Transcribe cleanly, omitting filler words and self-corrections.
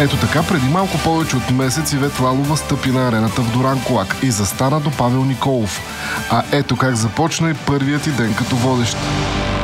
Ето така, преди малко повече от месец Ивет Лалова стъпи на арената в Дуранкулак и застана до Павел Николов. А ето как започна и първият ти ден като водещ.